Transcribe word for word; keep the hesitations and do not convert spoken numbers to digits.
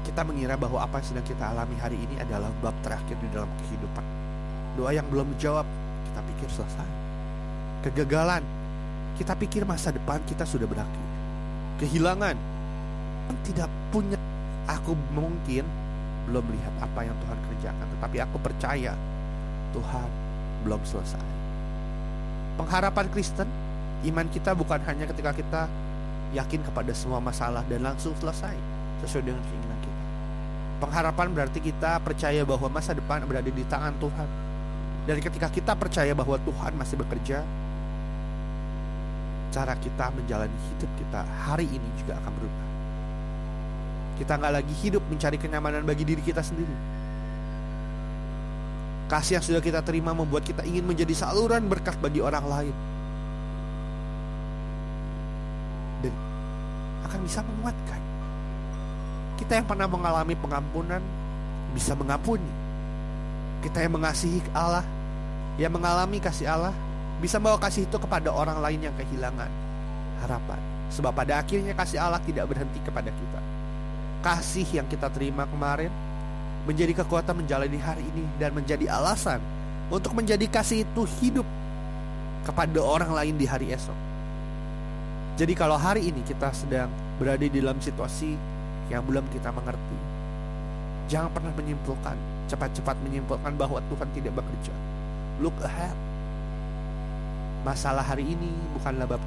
kita mengira bahwa apa yang sedang kita alami hari ini adalah bab terakhir di dalam kehidupan. Doa yang belum dijawab, kita pikir selesai. Kegagalan, kita pikir masa depan kita sudah berakhir. Kehilangan, tidak punya. Aku mungkin belum melihat apa yang Tuhan kerjakan, tetapi aku percaya Tuhan belum selesai. Pengharapan Kristen, iman kita bukan hanya ketika kita yakin kepada semua masalah dan langsung selesai sesuai dengan keinginan kita. Pengharapan berarti kita percaya bahwa masa depan berada di tangan Tuhan. Dan ketika kita percaya bahwa Tuhan masih bekerja, cara kita menjalani hidup kita hari ini juga akan berubah. Kita gak lagi hidup mencari kenyamanan bagi diri kita sendiri. Kasih yang sudah kita terima membuat kita ingin menjadi saluran berkat bagi orang lain, dan akan bisa menguatkan. Kita yang pernah mengalami pengampunan bisa mengampuni. Kita yang mengasihi Allah, yang mengalami kasih Allah, bisa bawa kasih itu kepada orang lain yang kehilangan harapan. Sebab pada akhirnya kasih Allah tidak berhenti kepada kita. Kasih yang kita terima kemarin menjadi kekuatan menjalani hari ini dan menjadi alasan untuk menjadi kasih itu hidup kepada orang lain di hari esok. Jadi kalau hari ini kita sedang berada di dalam situasi yang belum kita mengerti, jangan pernah menyimpulkan, cepat-cepat menyimpulkan bahwa Tuhan tidak bekerja. Look ahead. Masalah hari ini bukanlah bab